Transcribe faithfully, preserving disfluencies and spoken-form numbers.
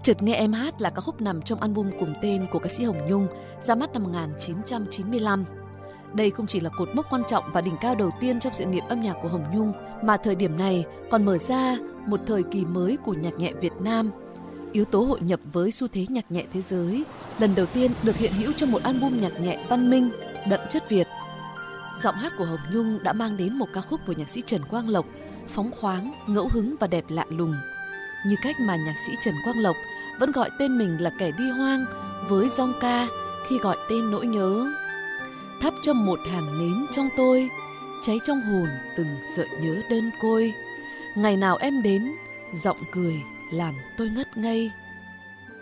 Chợt nghe em hát là ca khúc nằm trong album cùng tên của ca sĩ Hồng Nhung, ra mắt năm một nghìn chín trăm chín mươi lăm. Đây không chỉ là cột mốc quan trọng và đỉnh cao đầu tiên trong sự nghiệp âm nhạc của Hồng Nhung, mà thời điểm này còn mở ra một thời kỳ mới của nhạc nhẹ Việt Nam. Yếu tố hội nhập với xu thế nhạc nhẹ thế giới lần đầu tiên được hiện hữu trong một album nhạc nhẹ văn minh, đậm chất Việt. Giọng hát của Hồng Nhung đã mang đến một ca khúc của nhạc sĩ Trần Quang Lộc, phóng khoáng, ngẫu hứng và đẹp lạ lùng. Như cách mà nhạc sĩ Trần Quang Lộc vẫn gọi tên mình là kẻ đi hoang với dong ca khi gọi tên nỗi nhớ. Thắp cho một hàng nến trong tôi, cháy trong hồn từng sợi nhớ đơn côi. Ngày nào em đến, giọng cười làm tôi ngất ngây.